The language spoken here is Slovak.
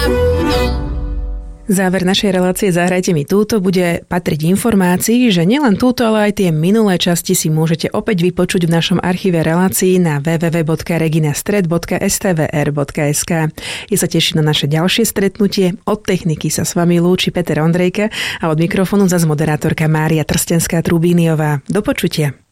Záver našej relácie Zahrajte mi túto bude patriť informácii, že nielen túto, ale aj tie minulé časti si môžete opäť vypočuť v našom archíve relácií na www.reginastred.stvr.sk. Ja sa teším na naše ďalšie stretnutie. Od techniky sa s vami lúči Peter Ondrejka a od mikrofónu zas moderátorka Mária Trstenská-Trubíniová. Do počutia.